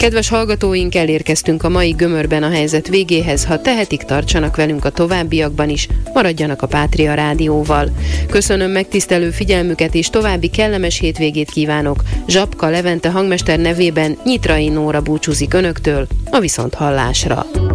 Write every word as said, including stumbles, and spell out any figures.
Kedves hallgatóink, elérkeztünk a mai Gömörben a helyzet végéhez. Ha tehetik, tartsanak velünk a továbbiakban is, maradjanak a Pátria Rádióval. Köszönöm megtisztelő figyelmüket, és további kellemes hétvégét kívánok. Zsapka Levente hangmester nevében Nyitrai Nóra búcsúzik önöktől a viszonthallásra.